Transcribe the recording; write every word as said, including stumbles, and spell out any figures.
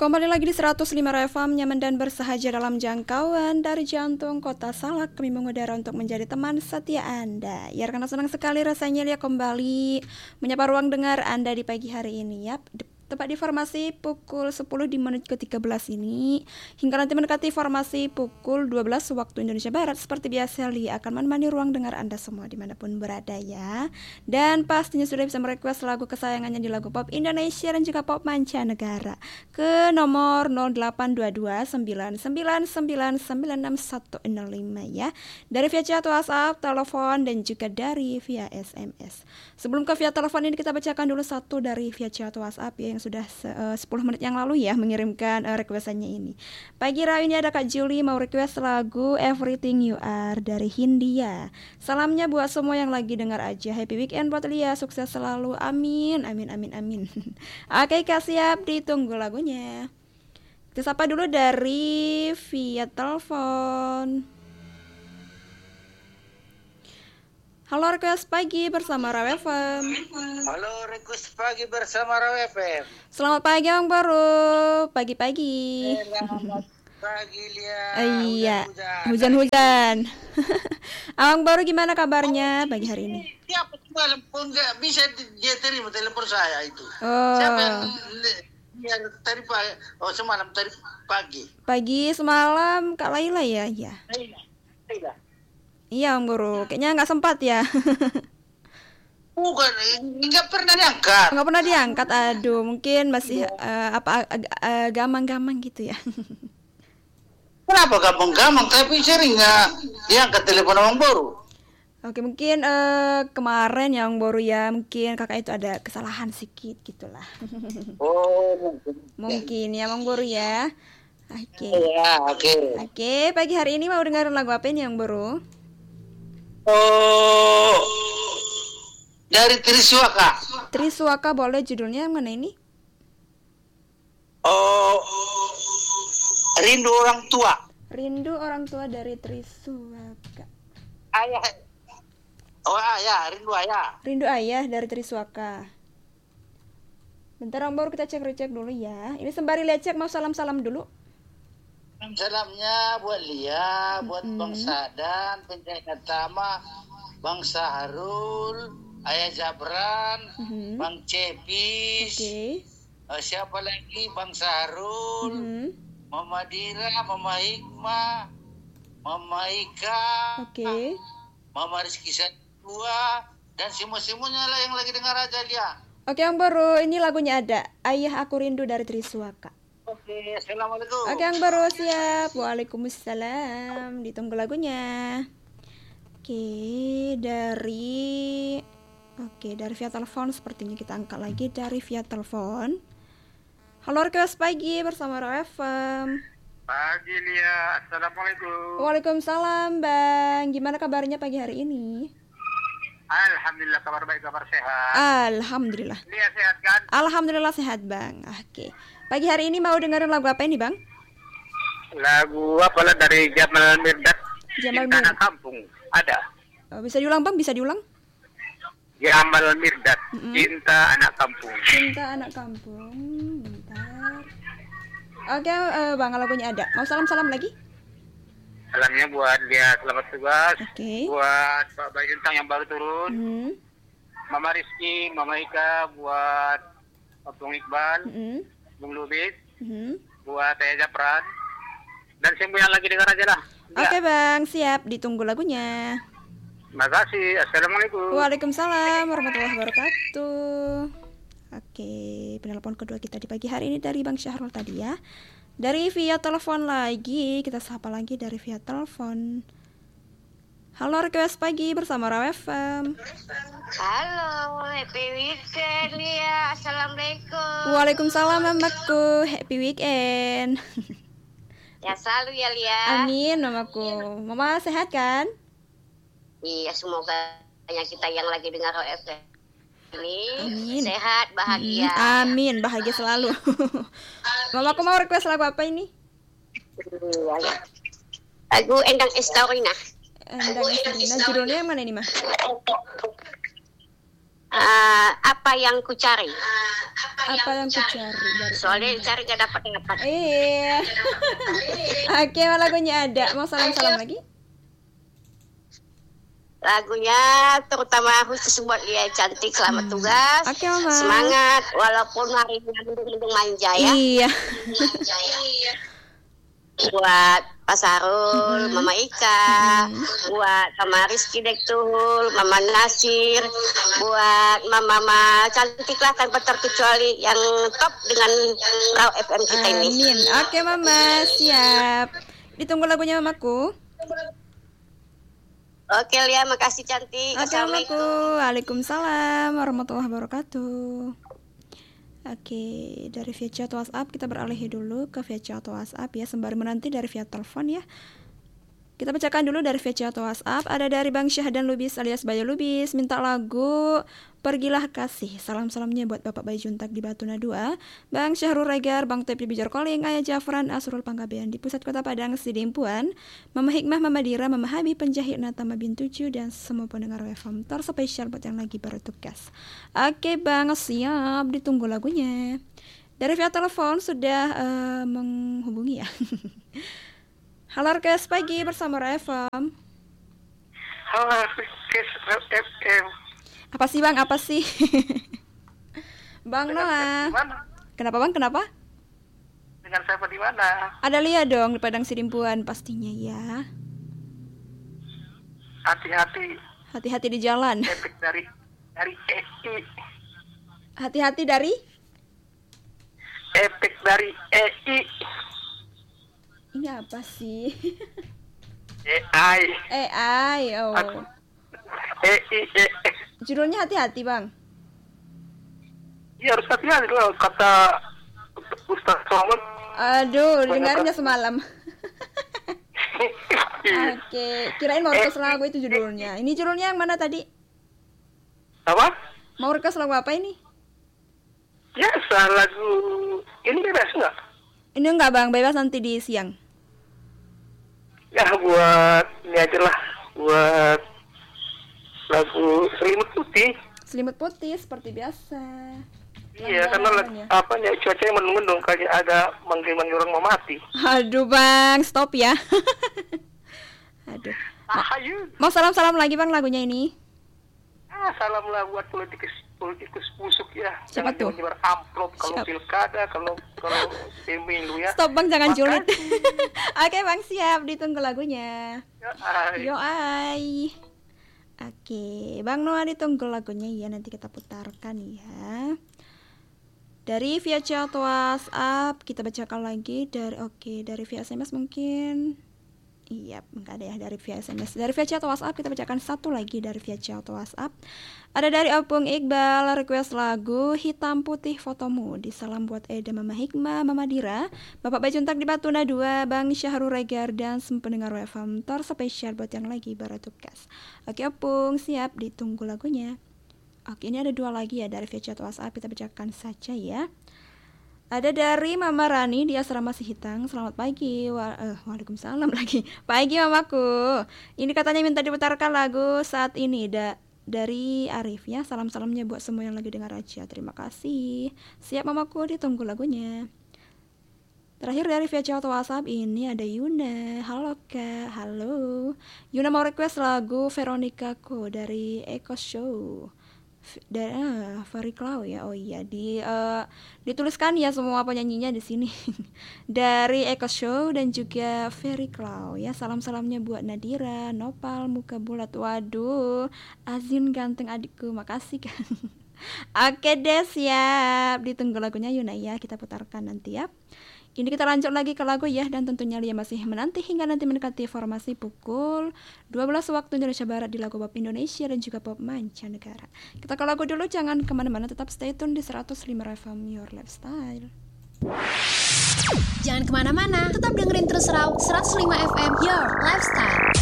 Kembali lagi di seratus lima F M, nyaman dan bersahaja dalam jangkauan dari jantung kota Salak. Kami mengudara untuk menjadi teman setia Anda. Ya, karena senang sekali rasanya Lia kembali menyapa ruang dengar Anda di pagi hari ini. Yap, tepat di formasi pukul sepuluh di menit ke tiga belas ini. Hingga nanti mendekati formasi pukul dua belas waktu Indonesia Barat. Seperti biasa, Lia akan menemani ruang dengar Anda semua dimanapun berada ya. Dan pastinya sudah bisa merequest lagu kesayangannya di lagu pop Indonesia dan juga pop mancanegara ke nomor nol delapan dua dua sembilan sembilan sembilan sembilan enam satu nol lima ya. Dari via chat WhatsApp, telepon, dan juga dari via S M S. Sebelum ke via telepon ini, kita bacakan dulu satu dari via chat WhatsApp ya, yang sudah uh, sepuluh menit yang lalu ya mengirimkan uh, requestannya ini. Pagi hari ini ada Kak Julie mau request lagu Everything You Are dari Hindia. Salamnya buat semua yang lagi dengar aja. Happy weekend buat Lia, sukses selalu. Amin, amin, amin, amin. Oke Kak, siap, ditunggu lagunya. Kita sapa dulu dari via telepon. Halo, request pagi bersama Raw F M. Halo, request pagi bersama Raw F M. Selamat pagi Bang Baru. Pagi-pagi. Selamat pagi Lia. Iya, hujan-hujan. Abang Baru gimana kabarnya pagi hari ini? Siapa semalam pun nggak bisa dia terima telepon saya itu. Oh. Siapa yang yang tadi pagi? Oh, semalam tadi pagi. Pagi semalam Kak Laila ya? Iya. Laila. Laila. Iya Bang Guru, kayaknya nggak sempat ya. Bukan, nggak pernah diangkat. Nggak pernah diangkat, aduh, mungkin masih uh, apa uh, gamang-gamang gitu ya. Kenapa gampang-gampang? Tapi sering nggak diangkat telepon Abang Baru. Oke, mungkin uh, kemarin yang baru ya, mungkin kakak itu ada kesalahan sedikit gitulah. Oh, mungkin. Mungkin ya Bang Guru ya. Oke. Iya, oke. Oke, pagi hari ini mau dengerin lagu apa ini yang baru? Oh, dari Triswaka. Triswaka, boleh judulnya yang mana ini? Oh, Rindu Orang Tua. Rindu Orang Tua dari Triswaka. Ayah. Oh ayah, rindu ayah. Rindu Ayah dari Triswaka. Bentar Bang Baru, kita cek-cek dulu ya. Ini sembari lecek mau salam-salam dulu. Salamnya buat Lia, buat Mm-hmm. Bang Sadan, penjaga Tama, Bang Saharul, Ayah Jabran, Mm-hmm. Bang Cepis, Oke. uh, siapa lagi, Bang Saharul, Mm-hmm. Mama Dira, Mama Hikmah, Mama Ika, Oke. Mama Rizky Sadua, dan semua-semuanya lah yang lagi dengar aja Lia. Oke Bang Baru, ini lagunya ada Ayah Aku Rindu dari Triswaka. Oke, assalamualaikum. Oke Bang Baru, siap. Waalaikumsalam. Ditunggu lagunya. Oke, dari Oke, dari via telepon sepertinya kita angkat lagi dari via telepon. Halo, request pagi bersama Raw F M. Pagi Lia, assalamualaikum. Waalaikumsalam Bang. Gimana kabarnya pagi hari ini? Alhamdulillah, kabar baik, kabar sehat. Alhamdulillah. Lia sehat kan? Alhamdulillah sehat Bang. Oke. Pagi hari ini mau dengerin lagu apa ini Bang? Lagu apalah dari Jamal Mirdad, Jamal Cinta Anak Mirdad. Kampung. Ada. Oh, bisa diulang Bang? Bisa diulang? Jamal Mirdad, Mm-mm. Cinta Anak Kampung. Cinta Anak Kampung. Bentar. Oke, eh, Bang, lagunya ada. Mau salam-salam lagi? Salamnya buat dia selamat tugas. Oke. Buat Pak Bayuntang yang baru turun. Hmm. Mama Rizky, Mama Ika, buat Bung Iqbal, Hmm. Bung Lubis, Hmm. buat Ayah Japran. Dan semua yang lagi dengar aja lah. Oke Bang, siap. Ditunggu lagunya. Terima kasih. Assalamualaikum. Waalaikumsalam warahmatullahi wabarakatuh. Oke, penelpon kedua kita di pagi hari ini dari Bang Syahrul tadi ya. Dari via telepon lagi, kita sapa lagi dari via telepon. Halo, request pagi bersama Raw F M. Halo, happy weekend Lia. Assalamualaikum. Waalaikumsalam mamaku, happy weekend. Ya selalu ya Lia. Amin mamaku. Mama sehat kan? Iya, semoga yang kita yang lagi dengar O F M ini Amin. sehat, bahagia. Hmm, amin, bahagia selalu. Mamaku mau request lagu apa ini? Iya, ya. Lagu Endang Estorina. Endang Estorina, judulnya yang mana ini mah? uh, apa yang ku cari. Apa yang ku cari dari Soalnya cari gak dapat dapat. Iya. Oke, lagunya ada. Mau salam-salam lagi? Lagunya terutama khusus buat dia cantik, selamat Hmm. tugas. Oke, Mama. Semangat walaupun hari ini mendung-mendung manja ya. Iya. Buat Pak Sarul, Mm-mm. Mama Ika, buat Mama Rizky Dektul, Mama Nasir, buat Mama-mama cantik lah tanpa terkecuali yang top dengan Raw F M kita ini. Amin. Oke, Mama, siap. Ditunggu lagunya Mamaku. Oke Lia, makasih cantik. Oke, Assalamualaikum. Mamaku. Waalaikumsalam warahmatullahi wabarakatuh. Oke, dari via chat WhatsApp kita beralih dulu ke via chat WhatsApp ya, sembari menanti dari via telepon ya. Kita bacakan dulu dari via chat WhatsApp. Ada dari Bang Syahdan Lubis alias Bayu Lubis, minta lagu Pergilah Kasih. Salam-salamnya buat Bapak Bayu Juntak di Batuna dua, Bang Syahrul Regar, Bang Tepi Bijor Koling, Ayah Jafran, Asrul Panggabean di Pusat Kota Padang, Sidimpuan, Mama Hikmah, Mama Dira, Mama Habib, Penjahit Natama Bintuju, dan semua pendengar W F M terspesial buat yang lagi baru tugas. Oke Bang, siap, ditunggu lagunya. Dari via telepon sudah uh, menghubungi ya. Halo Rekes pagi bersama R F M. Halo, Rekes F M. Apa sih Bang? Apa sih? Bang Noah. Mana? Kenapa Bang? Kenapa? Dengan siapa di mana? Ada Lia dong di Padang Sidimpuan pastinya ya. Hati-hati, Hati-hati di jalan. efek dari dari E I. Hati-hati dari Efek dari E I. ini apa sih? A I. A I. Oh. E I. E I. Judulnya hati-hati Bang. Iya harus hati-hati loh kata Ustaz Somad. Aduh, dengarnya semalam. Oke, kirain mau request lagu itu judulnya. Ini judulnya yang mana tadi? Apa? Mau request lagu apa ini? Biasa lagu ini bebas nggak? Ini enggak Bang, bebas nanti di siang. Ya buat ini aja lah, buat lagu Selimut Putih. Selimut Putih seperti biasa. Iya karena lag- ya. apa ya cuacanya mendung-mendung kayak ada manggil-manggil orang mau mati. Aduh Bang, stop ya. Aduh. Ayo. Mau salam-salam lagi Bang lagunya ini? Ah, salam lah buat politikus politikus busuk ya. Siapa tuh? Jangan nyebar amplop kalau Siap. pilkada, kalau kalau pemilu ya. Stop Bang, jangan Makasih. julid. Oke Bang, siap, ditunggu lagunya. Ya, ay. Yo ai. Oke, Bang Noah ditunggu lagunya ya, nanti kita putarkan ya. Dari via chat WhatsApp kita bacakan lagi dari oke, dari via S M S mungkin. Iya, enggak ada ya dari via S M S. Dari via chat WhatsApp kita bacakan satu lagi dari via chat WhatsApp. Ada dari Opung Iqbal, request lagu Hitam Putih Fotomu. Disalam buat Eda, Mama Hikmah, Mama Dira, Bapak Bajuntak di Batuna dua, Bang Syahrul Regar, dan semua pendengar W F M terspesial buat yang lagi baru tugas. Oke Opung, siap, ditunggu lagunya. Oke, ini ada dua lagi ya dari via chat WhatsApp, kita bacakan saja ya. Ada dari Mama Rani di Asrama Sihitang. Selamat pagi. Wa- eh, Waalaikumsalam lagi. Pagi Mamaku. Ini katanya minta diputarkan lagu saat ini da- dari Arif ya. Salam-salamnya buat semua yang lagi dengar aja. Terima kasih. Siap Mamaku, ditunggu lagunya. Terakhir dari via chat WhatsApp ini ada Yuna. Halo Kak. Halo. Yuna mau request lagu Veronica Ko dari Eko Show. Dari ah, Fairy Cloud ya. Oh iya, di uh, dituliskan ya semua penyanyinya di sini. Dari Eko Show dan juga Fairy Cloud ya. Salam-salamnya buat Nadira, Nopal, Muka Bulat. Waduh, Azin ganteng adikku. Makasih kan. Oke deh, siap. Ditunggu lagunya Yuna ya, kita putarkan nanti ya. Ini kita lanjut lagi ke lagu ya, dan tentunya Lia masih menanti hingga nanti mendekati formasi pukul dua belas waktu Indonesia Barat di lagu pop Indonesia dan juga pop mancanegara. Kita ke lagu dulu, jangan kemana-mana, tetap stay tune di seratus lima F M Your Lifestyle. Jangan kemana-mana, tetap dengerin terus Raw seratus lima F M Your Lifestyle.